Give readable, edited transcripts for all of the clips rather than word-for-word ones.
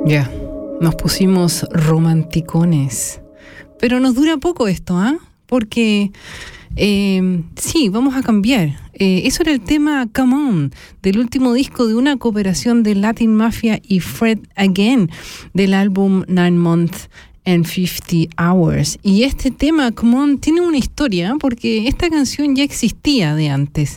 Ya, nos pusimos romanticones. Pero nos dura poco esto, ¿ah? Porque sí, vamos a cambiar. Eso era el tema Come On, del último disco de una cooperación de Latin Mafia y Fred Again, del álbum 9 Months and 50 Hours. Y este tema, Come On, tiene una historia, porque esta canción ya existía de antes.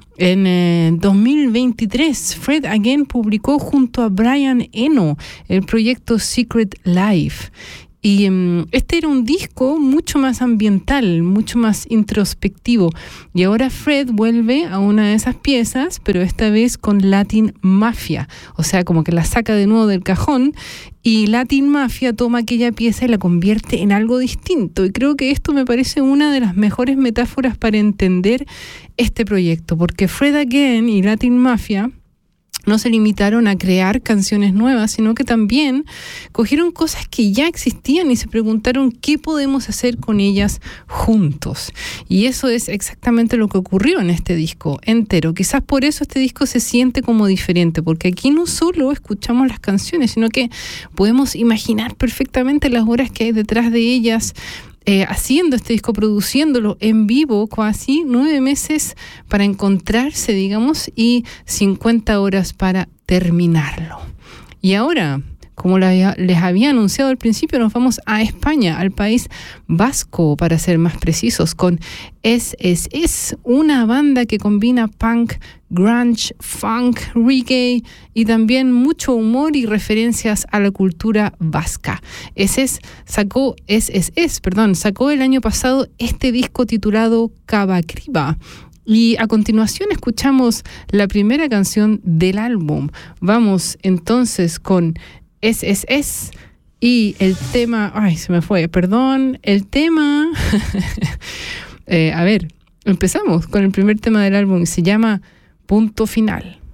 En 2023, Fred Again publicó junto a Brian Eno el proyecto Secret Life. Y este era un disco mucho más ambiental, mucho más introspectivo. Y ahora Fred vuelve a una de esas piezas, pero esta vez con Latin Mafia. O sea, como que la saca de nuevo del cajón y Latin Mafia toma aquella pieza y la convierte en algo distinto. Y creo que esto me parece una de las mejores metáforas para entender este proyecto. Porque Fred Again y Latin Mafia no se limitaron a crear canciones nuevas, sino que también cogieron cosas que ya existían y se preguntaron qué podemos hacer con ellas juntos. Y eso es exactamente lo que ocurrió en este disco entero. Quizás por eso este disco se siente como diferente, porque aquí no solo escuchamos las canciones, sino que podemos imaginar perfectamente las horas que hay detrás de ellas, haciendo este disco, produciéndolo en vivo, casi 9 meses para encontrarse, digamos, y 50 horas para terminarlo. Y ahora, como les había anunciado al principio, nos vamos a España, al País Vasco, para ser más precisos, con SSS, una banda que combina punk, grunge, funk, reggae y también mucho humor y referencias a la cultura vasca. SSS sacó el año pasado este disco titulado Cabacriba. Y a continuación escuchamos la primera canción del álbum. Vamos entonces con SSS y el tema... Ay, se me fue, perdón. El tema... a ver, empezamos con el primer tema del álbum. Se llama Punto Final.